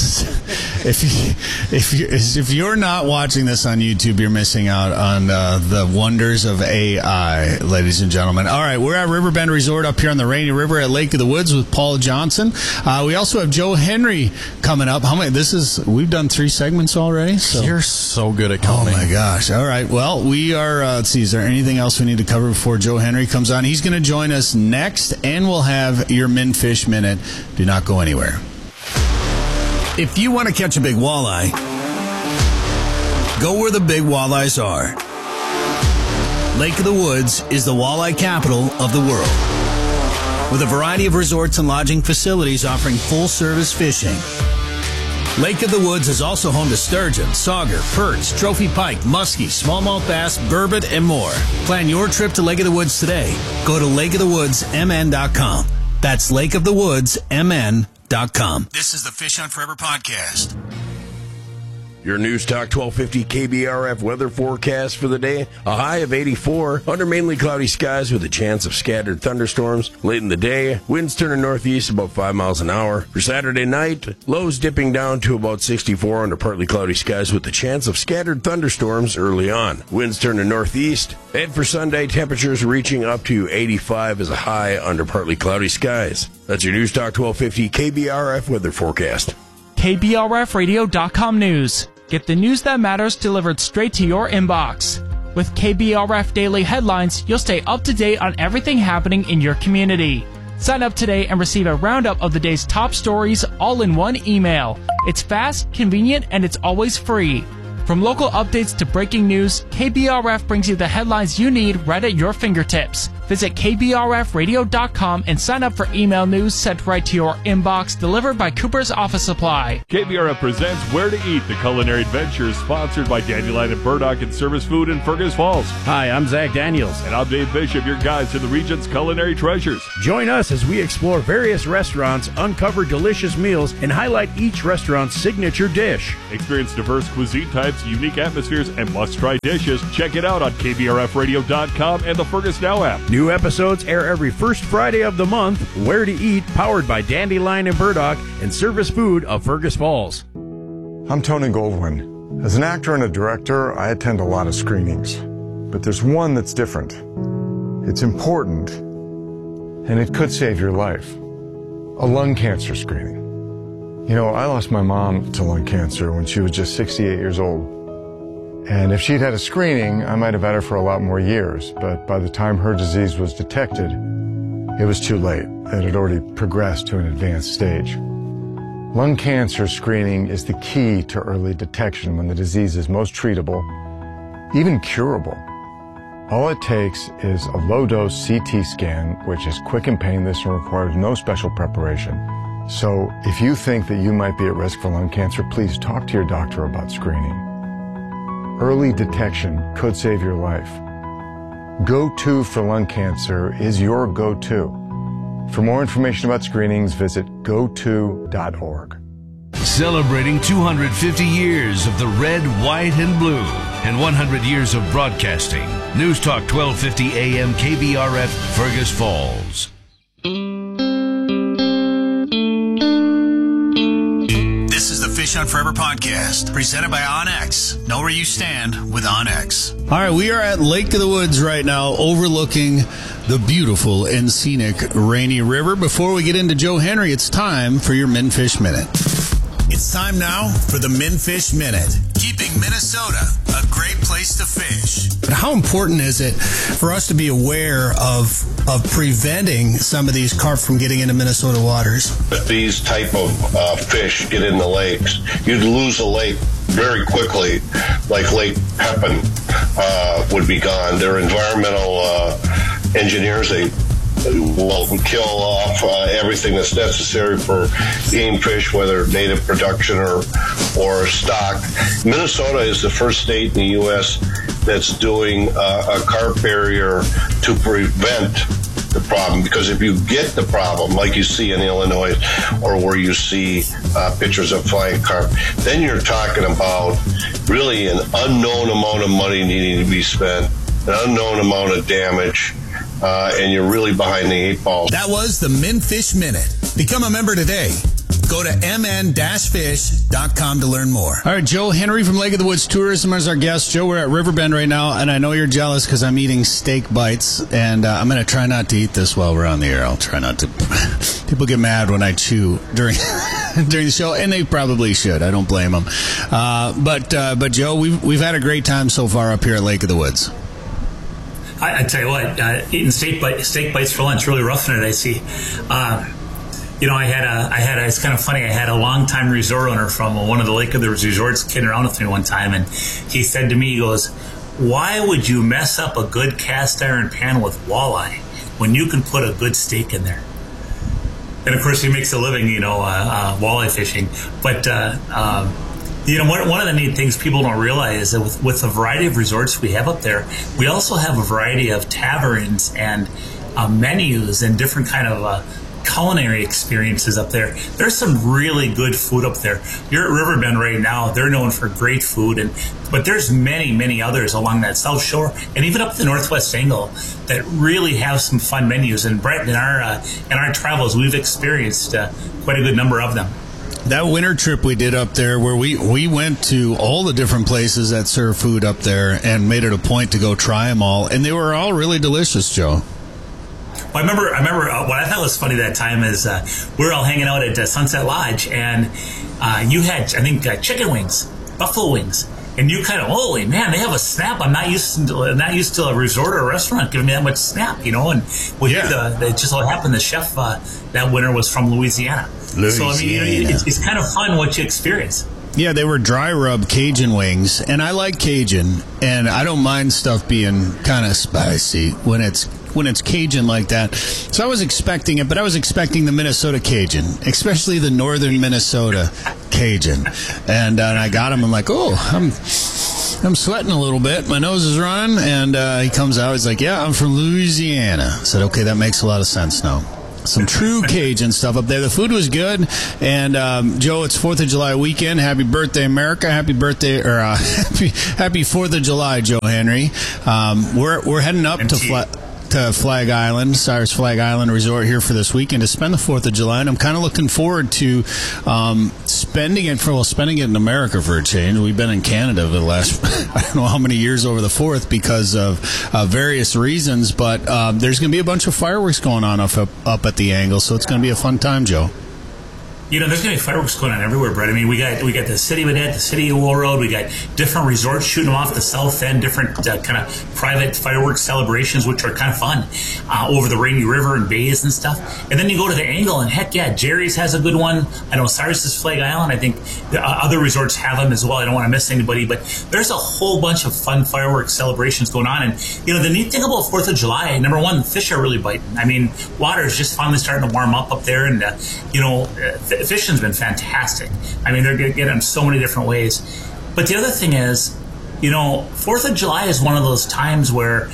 If you're not watching this on YouTube, you're missing out on the wonders of AI, ladies and gentlemen. All right, we're at Riverbend Resort up here on the Rainy River at Lake of the Woods with Paul Johnson. We also have Joe Henry coming up. We've done 3 segments already. So. You're so good at counting. Oh my gosh. All right. Well, we are, let's see, is there anything else we need to cover before Joe Henry comes on? He's going to join us next, and we'll have your Min Fish Minute. Do not go anywhere. If you want to catch a big walleye, go where the big walleyes are. Lake of the Woods is the walleye capital of the world, with a variety of resorts and lodging facilities offering full-service fishing. Lake of the Woods is also home to sturgeon, sauger, perch, trophy pike, muskie, smallmouth bass, burbot, and more. Plan your trip to Lake of the Woods today. Go to lakeofthewoodsmn.com. That's lakeofthewoodsmn.com. This is the Fish Hunt Forever podcast. Your News Talk 1250 KBRF weather forecast for the day. A high of 84, under mainly cloudy skies with a chance of scattered thunderstorms. Late in the day, winds turning northeast about 5 miles an hour. For Saturday night, lows dipping down to about 64 under partly cloudy skies with a chance of scattered thunderstorms early on. Winds turning northeast. And for Sunday, temperatures reaching up to 85 as a high under partly cloudy skies. That's your News Talk 1250 KBRF weather forecast. KBRFradio.com news. Get the news that matters delivered straight to your inbox. With KBRF Daily Headlines, you'll stay up to date on everything happening in your community. Sign up today and receive a roundup of the day's top stories all in one email. It's fast, convenient, and it's always free. From local updates to breaking news, KBRF brings you the headlines you need right at your fingertips. Visit KBRFradio.com and sign up for email news sent right to your inbox, delivered by Cooper's Office Supply. KBRF presents Where to Eat, the culinary adventure sponsored by Dandelion and Burdock and Service Food in Fergus Falls. Hi, I'm Zach Daniels. And I'm Dave Bishop, your guides to the region's culinary treasures. Join us as we explore various restaurants, uncover delicious meals, and highlight each restaurant's signature dish. Experience diverse cuisine types, unique atmospheres, and must-try dishes. Check it out on KBRFradio.com and the Fergus Now app. New episodes air every first Friday of the month. Where to Eat, powered by Dandelion and Burdock and Service Food of Fergus Falls. I'm Tony Goldwyn. As an actor and a director, I attend a lot of screenings. But there's one that's different. It's important, and it could save your life. A lung cancer screening. You know, I lost my mom to lung cancer when she was just 68 years old. And if she'd had a screening, I might have had her for a lot more years. But by the time her disease was detected, it was too late. It had already progressed to an advanced stage. Lung cancer screening is the key to early detection when the disease is most treatable, even curable. All it takes is a low-dose CT scan, which is quick and painless and requires no special preparation. So if you think that you might be at risk for lung cancer, please talk to your doctor about screening. Early detection could save your life. Go-To for lung cancer is your go-to. For more information about screenings, visit goto.org. Celebrating 250 years of the red, white, and blue, and 100 years of broadcasting. News Talk 1250 AM KBRF, Fergus Falls. This is the Fish on Forever podcast, presented by OnX. Know where you stand with OnX. All right, we are at Lake of the Woods right now, overlooking the beautiful and scenic Rainy River. Before we get into Joe Henry, it's time for your Minfish Minute. It's time now for the Minfish Minute. Keeping Minnesota a great place to fish. But how important is it for us to be aware of preventing some of these carp from getting into Minnesota waters? If these type of fish get in the lakes, you'd lose a lake very quickly, like Lake Pepin would be gone. They're environmental engineers. They will kill off everything that's necessary for game fish, whether native production or stock. Minnesota is the first state in the U.S. that's doing a carp barrier to prevent the problem, because if you get the problem, like you see in Illinois or where you see pictures of flying carp, then you're talking about really an unknown amount of money needing to be spent, an unknown amount of damage, and you're really behind the eight ball. That was the Minfish Minute. Become a member today. Go to mn-fish.com to learn more. All right, Joe Henry from Lake of the Woods Tourism is our guest. Joe, we're at Riverbend right now, and I know you're jealous because I'm eating steak bites, and I'm going to try not to eat this while we're on the air. I'll try not to. People get mad when I chew during the show, and they probably should. I don't blame them. But Joe, we've had a great time so far up here at Lake of the Woods. I tell you what, eating steak bites for lunch, really roughing it, I see. It's kind of funny. I had a longtime resort owner from one of the Lake of the Woods resorts kidding around with me one time, and he said to me, he goes, "Why would you mess up a good cast iron pan with walleye when you can put a good steak in there?" And of course, he makes a living, walleye fishing. But one of the neat things people don't realize is that with the variety of resorts we have up there, we also have a variety of taverns and menus and different kind of culinary experiences up there. There's some really good food up there. You're at Riverbend right now. They're known for great food, but there's many others along that South Shore and even up the Northwest Angle that really have some fun menus. And Brett, in our travels, we've experienced quite a good number of them. That winter trip we did up there, where we went to all the different places that serve food up there and made it a point to go try them all, and they were all really delicious, Joe. Well, I remember what I thought was funny that time is we were all hanging out at Sunset Lodge, and you had, I think, chicken wings, buffalo wings, and you kind of, holy man, they have a snap. I'm not used to a resort or a restaurant giving me that much snap, you know. And it just so happened the chef that winter was from Louisiana. So I mean, it's kind of fun what you experience. Yeah, they were dry rub Cajun wings, and I like Cajun, and I don't mind stuff being kind of spicy when it's Cajun like that. So I was expecting it, but I was expecting the Minnesota Cajun, especially the northern Minnesota Cajun. And I got him. I'm like, oh, I'm sweating a little bit. My nose is running. And he comes out. He's like, yeah, I'm from Louisiana. I said, okay, that makes a lot of sense now. Some true Cajun stuff up there. The food was good. And Joe, it's 4th of July weekend. Happy birthday, America. Happy birthday, or happy 4th of July, Joe Henry. We're heading up to Flag Island, Cyrus Flag Island Resort here for this weekend to spend the 4th of July, and I'm kind of looking forward to spending it in America for a change. We've been in Canada for the last, I don't know how many years over the 4th because of various reasons, but there's going to be a bunch of fireworks going on up at the Angle, so it's going to be a fun time, Joe. You know, there's going to be fireworks going on everywhere, Brett. I mean, we got the City of Annette, the City of Wool Road. We got different resorts shooting them off the south end, different kind of private fireworks celebrations, which are kind of fun over the Rainy River and bays and stuff. And then you go to the Angle, and heck yeah, Jerry's has a good one. I know Cyrus's Flag Island. I think the other resorts have them as well. I don't want to miss anybody, but there's a whole bunch of fun fireworks celebrations going on. And, you know, the neat thing about 4th of July, number one, fish are really biting. I mean, water is just finally starting to warm up there, and, you know, fishing's been fantastic. I mean, they're getting in so many different ways. But the other thing is, you know, 4th of July is one of those times where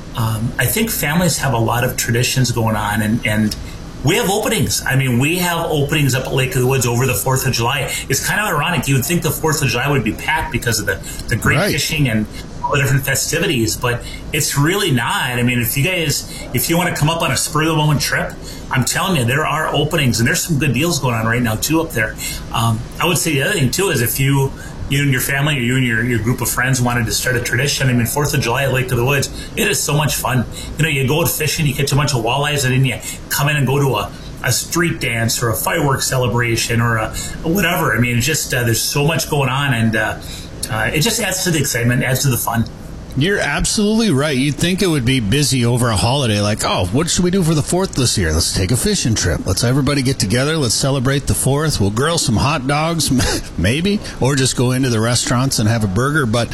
I think families have a lot of traditions going on, and we have openings. I mean, we have openings up at Lake of the Woods over the 4th of July. It's kind of ironic. You would think the 4th of July would be packed because of the great fishing and all the different festivities, but it's really not. I mean, if you want to come up on a spur of the moment trip, I'm telling you, there are openings, and there's some good deals going on right now too up there. I would say the other thing too is if you and your family, or you and your group of friends wanted to start a tradition, I mean, 4th of July at Lake of the Woods, it is so much fun. You know, you go out fishing, you catch a bunch of walleyes, and then you come in and go to a street dance or a fireworks celebration or whatever. I mean, it's just there's so much going on, and it just adds to the excitement, adds to the fun. You're absolutely right. You'd think it would be busy over a holiday, like, oh, what should we do for the 4th this year? Let's take a fishing trip. Let's everybody get together. Let's celebrate the 4th. We'll grill some hot dogs, maybe, or just go into the restaurants and have a burger. But,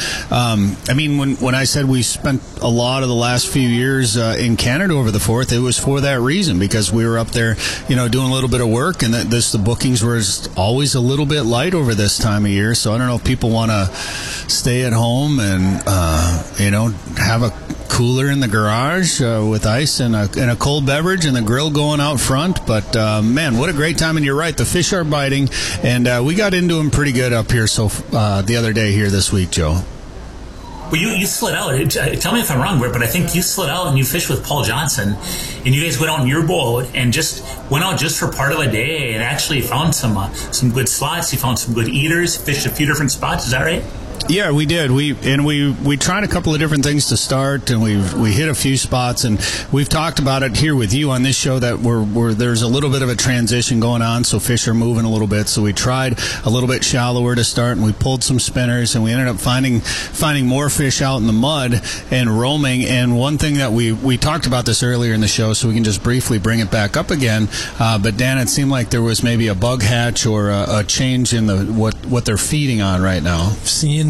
I mean, when I said we spent a lot of the last few years in Canada over the 4th, it was for that reason, because we were up there, you know, doing a little bit of work, and the bookings were always a little bit light over this time of year. So I don't know if people want to stay at home and, you know, have a cooler in the garage with ice and a cold beverage and the grill going out front. But, man, what a great time. And you're right, the fish are biting. And we got into them pretty good up here the other day here this week, Joe. Well, you slid out. Tell me if I'm wrong, Britt, but I think you slid out and you fished with Paul Johnson, and you guys went out in your boat and just went out just for part of a day and actually found some good slots. You found some good eaters, fished a few different spots. Is that right? Yeah, we did. We tried a couple of different things to start, and we hit a few spots, and we've talked about it here with you on this show that there's a little bit of a transition going on, so fish are moving a little bit. So we tried a little bit shallower to start, and we pulled some spinners, and we ended up finding more fish out in the mud and roaming. And one thing that we talked about this earlier in the show, so we can just briefly bring it back up again. But Dan, it seemed like there was maybe a bug hatch or a change in what they're feeding on right now. Seeing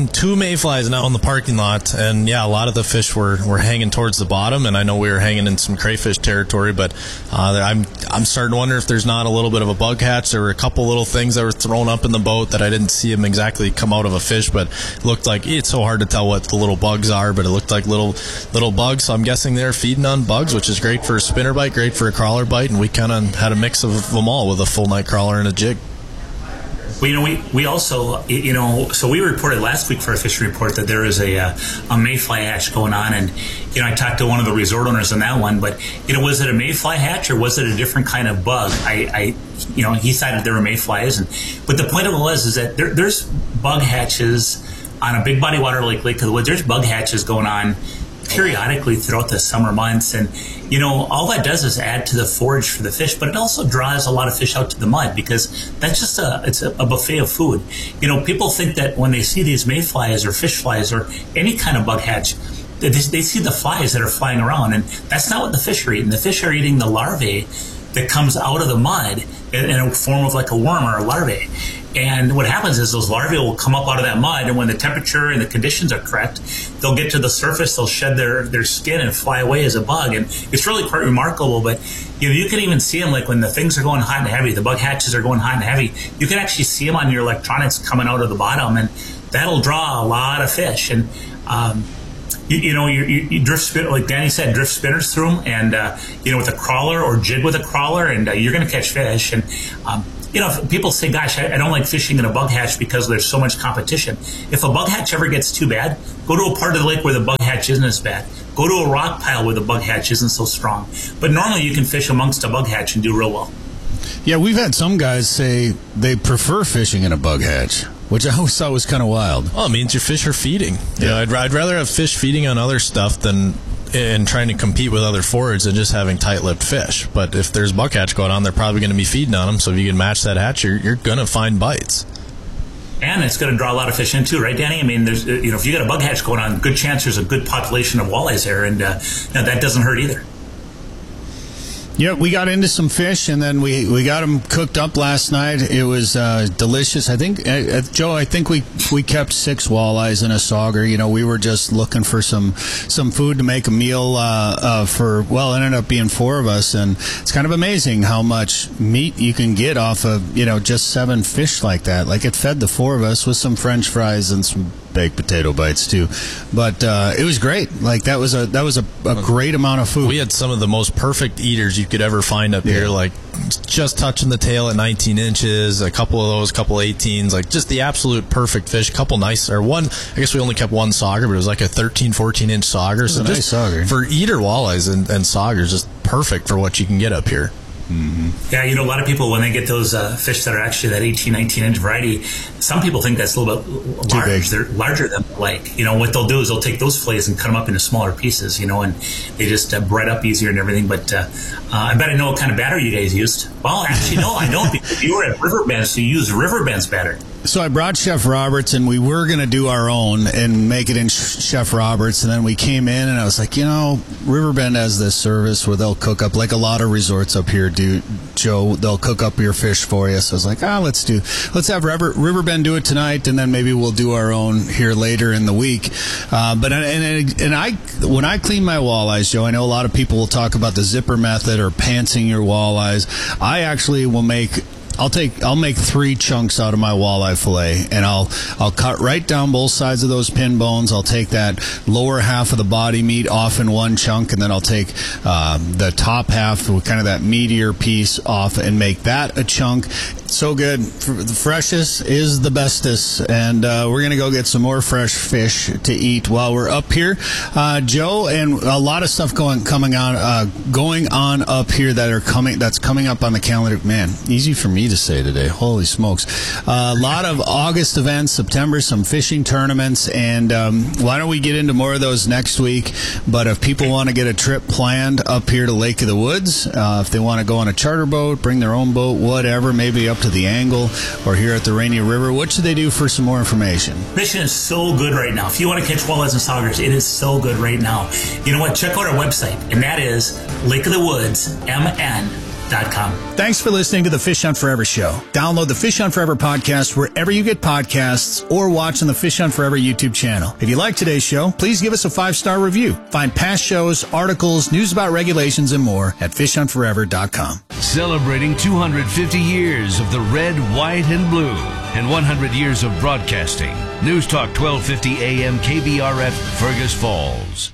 seen 2 mayflies now in the parking lot, and yeah, a lot of the fish were hanging towards the bottom, and I know we were hanging in some crayfish territory, but I'm starting to wonder if there's not a little bit of a bug hatch. There were a couple little things that were thrown up in the boat that I didn't see them exactly come out of a fish, but it looked like, it's so hard to tell what the little bugs are, but it looked like little bugs, so I'm guessing they're feeding on bugs, which is great for a spinnerbait, great for a crawler bite, and we kind of had a mix of them all with a full night crawler and a jig. Well, we also, so we reported last week for a fishery report that there is a mayfly hatch going on, and, I talked to one of the resort owners on that one, but, was it a mayfly hatch or was it a different kind of bug? He cited there were mayflies, but the point of it was is that there's bug hatches on a big body water like Lake of the Woods. There's bug hatches going on periodically throughout the summer months, and all that does is add to the forage for the fish, but it also draws a lot of fish out to the mud because that's just it's a buffet of food. People think that when they see these mayflies or fish flies or any kind of bug hatch, they see the flies that are flying around, and that's not what the fish are eating. The fish are eating the larvae that comes out of the mud in a form of like a worm or a larvae. And what happens is those larvae will come up out of that mud, and when the temperature and the conditions are correct, they'll get to the surface, they'll shed their skin and fly away as a bug. And it's really quite remarkable, but you can even see them, like when the things are going hot and heavy, the bug hatches are going hot and heavy, you can actually see them on your electronics coming out of the bottom, and that'll draw a lot of fish. And you drift spin, like Danny said, drift spinners through them, and with a crawler or jig with a crawler, and you're going to catch fish. And people say, gosh, I don't like fishing in a bug hatch because there's so much competition. If a bug hatch ever gets too bad, go to a part of the lake where the bug hatch isn't as bad. Go to a rock pile where the bug hatch isn't so strong. But normally you can fish amongst a bug hatch and do real well. Yeah, we've had some guys say they prefer fishing in a bug hatch, which I always thought was kind of wild. Well, it means your fish are feeding. Yeah, I'd rather have fish feeding on other stuff than and trying to compete with other forage than just having tight-lipped fish. But if there's bug hatch going on, they're probably going to be feeding on them. So if you can match that hatch, you're going to find bites. And it's going to draw a lot of fish in too, right, Danny? I mean, there's if you got a bug hatch going on, good chance there's a good population of walleyes there, and that doesn't hurt either. Yeah, we got into some fish, and then we got them cooked up last night. It was delicious. I think, Joe, we kept 6 walleyes in a sauger. We were just looking for some food to make a meal it ended up being 4 of us, and it's kind of amazing how much meat you can get off of, just 7 fish like that. Like, it fed the 4 of us with some French fries and some baked potato bites too, but it was great. Like, that was a great amount of food. We had some of the most perfect eaters you could ever find up here, like just touching the tail at 19 inches, a couple of those, couple 18s, like just the absolute perfect fish. Couple nice, or one, I guess we only kept one sauger, but it was like a 13, 14 inch sauger. So nice sauger for eater walleyes and saugers, just perfect for what you can get up here. Mm-hmm. Yeah, a lot of people, when they get those fish that are actually that 18, 19-inch variety, some people think that's a little bit large. They're larger than the lake. What they'll do is they'll take those fillets and cut them up into smaller pieces, and they just bread up easier and everything. But I bet I know what kind of batter you guys used. Well, actually, no, I don't, because you were at Riverbend, so you used Riverbend's batter. So I brought Chef Roberts, and we were going to do our own and make it in Chef Roberts, and then we came in, and I was like, Riverbend has this service where they'll cook up, like a lot of resorts up here do, Joe, they'll cook up your fish for you. So I was like, let's have Riverbend do it tonight, and then maybe we'll do our own here later in the week. But when I clean my walleyes, Joe, I know a lot of people will talk about the zipper method or pantsing your walleyes. I actually will I'll make 3 chunks out of my walleye fillet, and I'll cut right down both sides of those pin bones. I'll take that lower half of the body meat off in one chunk, and then I'll take the top half with kind of that meatier piece off and make that a chunk. So good. The freshest is the bestest, and we're going to go get some more fresh fish to eat while we're up here. Joe, and a lot of stuff going on up here that's coming up on the calendar. Man, easy for me to say today. Holy smokes. A lot of August events, September, some fishing tournaments, and why don't we get into more of those next week? But if people want to get a trip planned up here to Lake of the Woods, if they want to go on a charter boat, bring their own boat, whatever, maybe up to the Angle or here at the Rainier River, what should they do for some more information? Fishing is so good right now. If you want to catch walleyes and saugers, it is so good right now. You know what? Check out our website, and that is Lake of the Woods, MN. KBRF.com. Thanks for listening to the Fish Hunt Forever show. Download the Fish Hunt Forever podcast wherever you get podcasts or watch on the Fish Hunt Forever YouTube channel. If you like today's show, please give us a 5-star review. Find past shows, articles, news about regulations, and more at fishhuntforever.com. Celebrating 250 years of the red, white, and blue and 100 years of broadcasting. News Talk 1250 AM KBRF, Fergus Falls.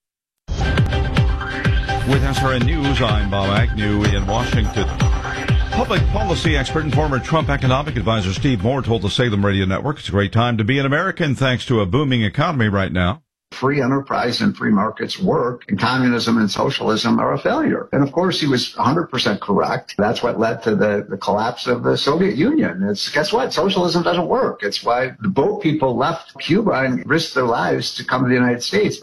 With SRN News, I'm Bob Agnew in Washington. Public policy expert and former Trump economic advisor Steve Moore told the Salem Radio Network it's a great time to be an American thanks to a booming economy right now. Free enterprise and free markets work, and communism and socialism are a failure. And of course, he was 100% correct. That's what led to the collapse of the Soviet Union. Guess what? Socialism doesn't work. It's why the boat people left Cuba and risked their lives to come to the United States.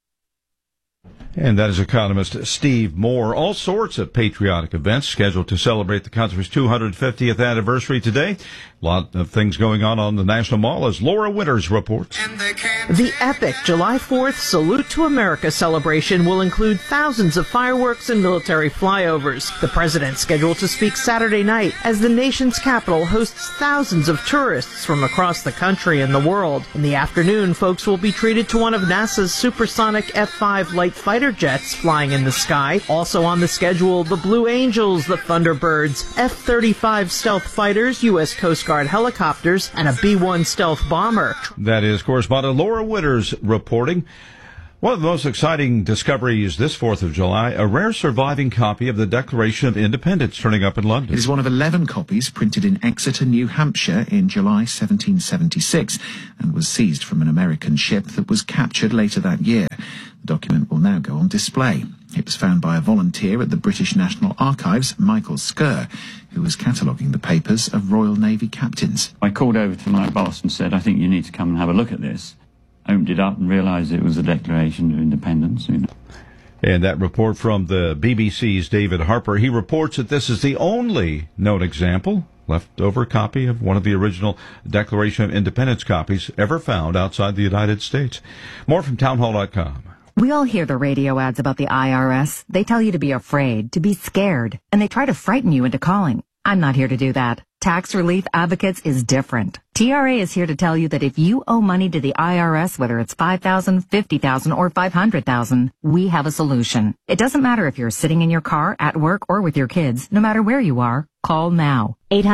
And that is economist Steve Moore. All sorts of patriotic events scheduled to celebrate the country's 250th anniversary today. A lot of things going on the National Mall, as Laura Winters reports. The epic July 4th Salute to America celebration will include thousands of fireworks and military flyovers. The president scheduled to speak Saturday night as the nation's capital hosts thousands of tourists from across the country and the world. In the afternoon, folks will be treated to one of NASA's supersonic F-5 light fighter jets flying in the sky. Also on the schedule, the Blue Angels, the Thunderbirds, F-35 stealth fighters, U.S. Coast Guard helicopters, and a B-1 stealth bomber. That is correspondent Laura Winters reporting. One of the most exciting discoveries this 4th of July, a rare surviving copy of the Declaration of Independence turning up in London. It is one of 11 copies printed in Exeter, New Hampshire in July 1776 and was seized from an American ship that was captured later that year. The document will now go on display. It was found by a volunteer at the British National Archives, Michael Skerr, who was cataloguing the papers of Royal Navy captains. I called over to my boss and said, I think you need to come and have a look at this. Opened it up and realised it was the Declaration of Independence. And that report from the BBC's David Harper. He reports that this is the only known example, leftover copy of one of the original Declaration of Independence copies ever found outside the United States. More from townhall.com. We all hear the radio ads about the IRS. They tell you to be afraid, to be scared, and they try to frighten you into calling. I'm not here to do that. Tax Relief Advocates is different. TRA is here to tell you that if you owe money to the IRS, whether it's $5,000, $50,000, or $500,000, we have a solution. It doesn't matter if you're sitting in your car, at work, or with your kids. No matter where you are, call now.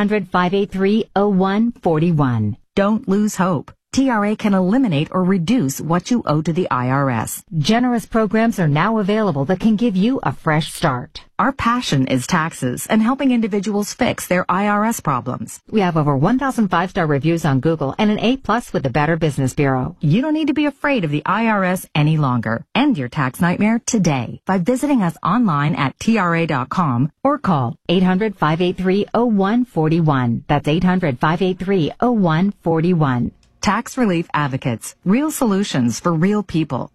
800-583-0141. Don't lose hope. TRA can eliminate or reduce what you owe to the IRS. Generous programs are now available that can give you a fresh start. Our passion is taxes and helping individuals fix their IRS problems. We have over 1,000 5-star reviews on Google and an A+ with the Better Business Bureau. You don't need to be afraid of the IRS any longer. End your tax nightmare today by visiting us online at TRA.com or call 800-583-0141. That's 800-583-0141. Tax Relief Advocates. Real solutions for real people.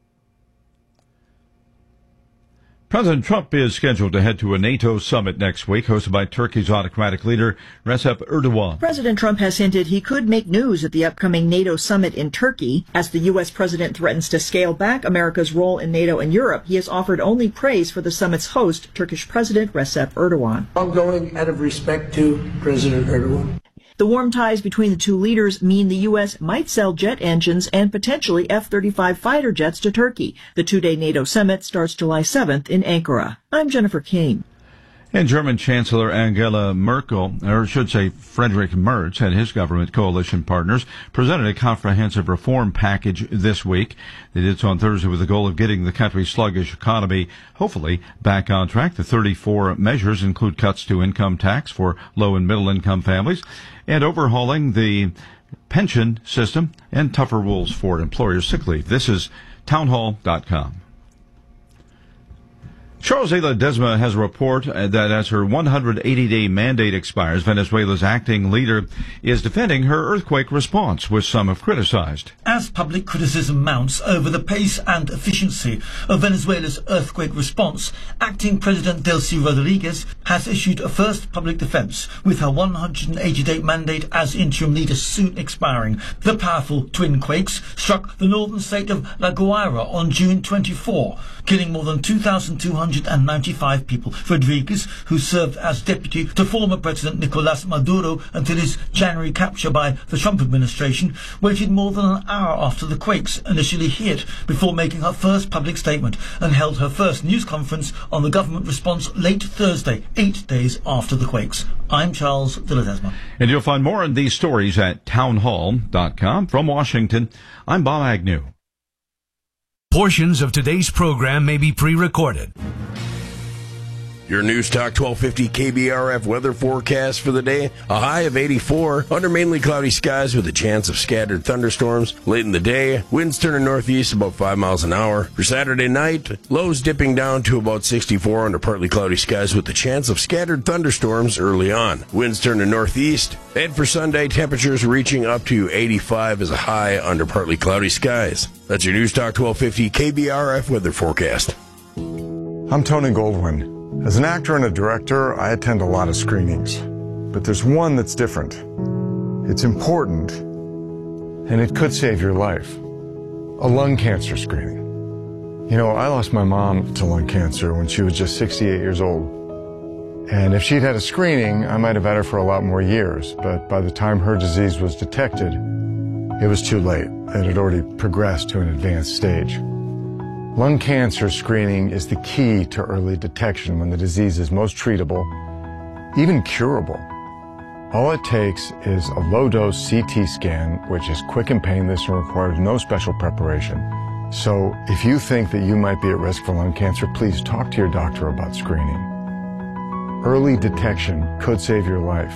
President Trump is scheduled to head to a NATO summit next week, hosted by Turkey's autocratic leader, Recep Erdogan. President Trump has hinted he could make news at the upcoming NATO summit in Turkey. As the U.S. president threatens to scale back America's role in NATO and Europe, he has offered only praise for the summit's host, Turkish President Recep Erdogan. I'm going out of respect to President Erdogan. The warm ties between the two leaders mean the U.S. might sell jet engines and potentially F-35 fighter jets to Turkey. The two-day NATO summit starts July 7th in Ankara. I'm Jennifer Kane. And German Chancellor Angela Merkel, or should say Friedrich Merz, and his government coalition partners presented a comprehensive reform package this week. They did so on Thursday with the goal of getting the country's sluggish economy, hopefully, back on track. The 34 measures include cuts to income tax for low and middle income families and overhauling the pension system and tougher rules for employers' sick leave. This is townhall.com. Charles A. Ledesma has a report that as her 180-day mandate expires, Venezuela's acting leader is defending her earthquake response, which some have criticized. As public criticism mounts over the pace and efficiency of Venezuela's earthquake response, acting President Delcy Rodriguez has issued a first public defence, with her 180-day mandate as interim leader soon expiring. The powerful twin quakes struck the northern state of La Guaira on June 24, killing more than 2,295 people. Rodriguez, who served as deputy to former President Nicolas Maduro until his January capture by the Trump administration, waited more than an hour after the quakes initially hit before making her first public statement, and held her first news conference on the government response late Thursday, 8 days after the quakes. I'm Charles de Ledesma. And you'll find more of these stories at townhall.com. From Washington, I'm Bob Agnew. Portions of today's program may be pre-recorded. Your News Talk 1250 KBRF weather forecast for the day. A high of 84, under mainly cloudy skies with a chance of scattered thunderstorms. Late in the day, winds turning northeast about 5 miles an hour. For Saturday night, lows dipping down to about 64 under partly cloudy skies with a chance of scattered thunderstorms early on. Winds turning northeast. And for Sunday, temperatures reaching up to 85 as a high under partly cloudy skies. That's your News Talk 1250 KBRF weather forecast. I'm Tony Goldwyn. As an actor and a director, I attend a lot of screenings. But there's one that's different. It's important, and it could save your life. A lung cancer screening. You know, I lost my mom to lung cancer when she was just 68 years old. And if she'd had a screening, I might have had her for a lot more years. But by the time her disease was detected, it was too late. It had already progressed to an advanced stage. Lung cancer screening is the key to early detection when the disease is most treatable, even curable. All it takes is a low-dose CT scan, which is quick and painless and requires no special preparation. So if you think that you might be at risk for lung cancer, please talk to your doctor about screening. Early detection could save your life.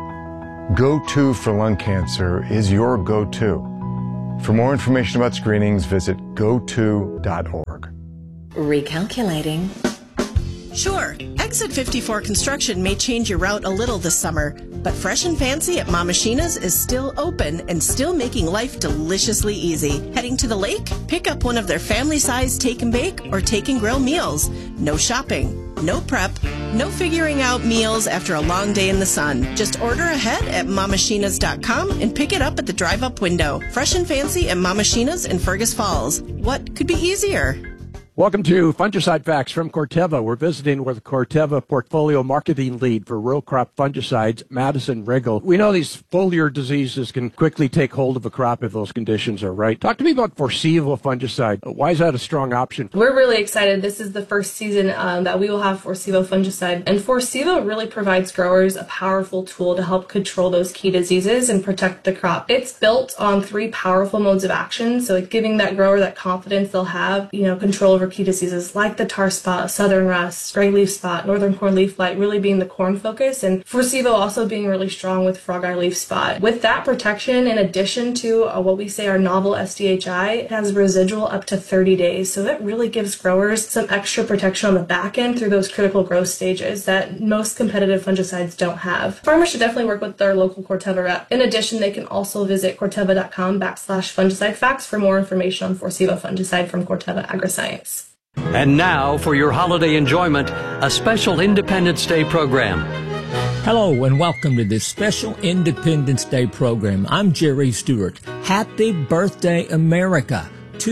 Go-To for lung cancer is your go-to. For more information about screenings, visit goto.org. Recalculating. Sure, Exit 54 Construction may change your route a little this summer, but Fresh and Fancy at Mama Sheena's is still open and still making life deliciously easy. Heading to the lake? Pick up one of their family-sized take and bake or take and grill meals. No shopping, no prep, no figuring out meals after a long day in the sun. Just order ahead at mamashinas.com and pick it up at the drive-up window. Fresh and Fancy at Mama Sheena's in Fergus Falls. What could be easier? Welcome to Fungicide Facts from Corteva. We're visiting with Corteva Portfolio Marketing Lead for Row Crop Fungicides, Madison Riggle. We know these foliar diseases can quickly take hold of a crop if those conditions are right. Talk to me about Forcivo fungicide. Why is that a strong option? We're really excited. This is the first season that we will have Forcivo fungicide. And Forcivo really provides growers a powerful tool to help control those key diseases and protect the crop. It's built on 3 powerful modes of action, so it's giving that grower that confidence they'll have, control over key diseases like the tar spot, southern rust, gray leaf spot, northern corn leaf blight really being the corn focus, and Forcivo also being really strong with frog eye leaf spot. With that protection, in addition to what we say our novel SDHI, it has residual up to 30 days. So that really gives growers some extra protection on the back end through those critical growth stages that most competitive fungicides don't have. Farmers should definitely work with their local Corteva rep. In addition, they can also visit corteva.com/fungicide facts for more information on Forcivo fungicide from Corteva Agriscience. And now, for your holiday enjoyment, a special Independence Day program. Hello and welcome to this special Independence Day program. I'm Jerry Stewart. Happy birthday, America.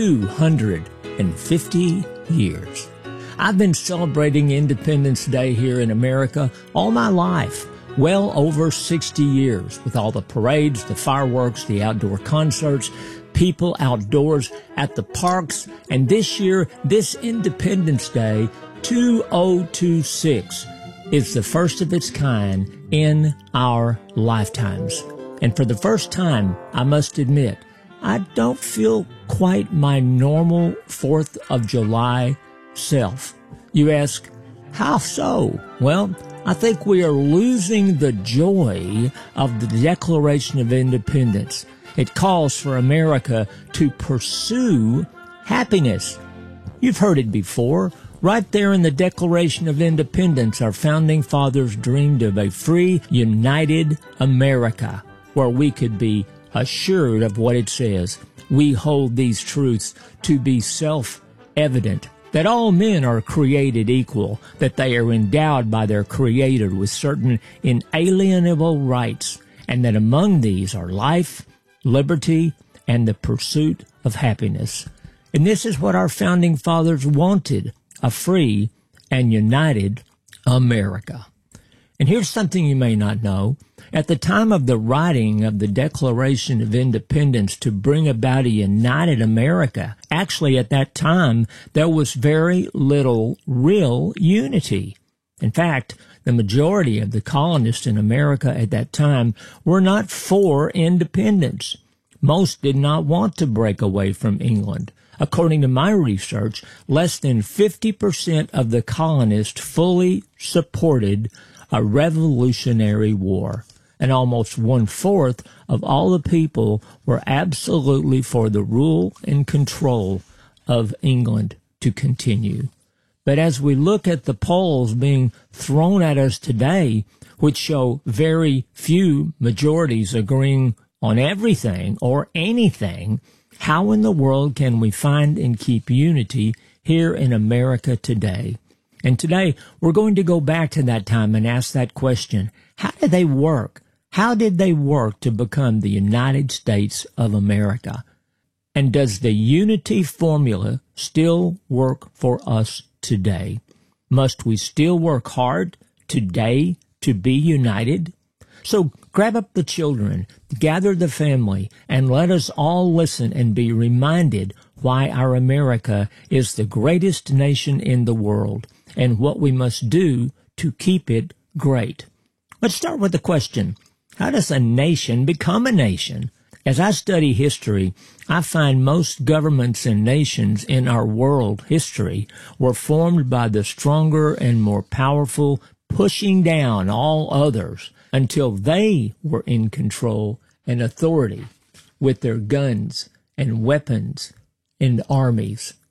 250 years. I've been celebrating Independence Day here in America all my life. Well over 60 years, with all the parades, the fireworks, the outdoor concerts, people outdoors at the parks, and this year, this Independence Day, 2026, is the first of its kind in our lifetimes. And for the first time, I must admit, I don't feel quite my normal 4th of July self. You ask, how so? Well, I think we are losing the joy of the Declaration of Independence. It calls for America to pursue happiness. You've heard it before. Right there in the Declaration of Independence, our founding fathers dreamed of a free, united America where we could be assured of what it says. We hold these truths to be self-evident. that all men are created equal, that they are endowed by their Creator with certain inalienable rights, and that among these are life, liberty, and the pursuit of happiness. And this is what our founding fathers wanted, a free and united America. And here's something you may not know. At the time of the writing of the Declaration of Independence to bring about a united America, actually at that time, there was very little real unity. In fact, the majority of the colonists in America at that time were not for independence. Most did not want to break away from England. According to my research, less than 50% of the colonists fully supported a revolutionary war, and almost 1/4 of all the people were absolutely for the rule and control of England to continue. But as we look at the polls being thrown at us today, which show very few majorities agreeing on everything or anything, how in the world can we find and keep unity here in America today? And today, we're going to go back to that time and ask that question. How did they work? How did they work to become the United States of America? And does the unity formula still work for us today? Must we still work hard today to be united? So grab up the children, gather the family, and let us all listen and be reminded why our America is the greatest nation in the world and what we must do to keep it great. Let's start with the question, how does a nation become a nation? As I study history, I find most governments and nations in our world history were formed by the stronger and more powerful pushing down all others until they were in control and authority with their guns and weapons and armies.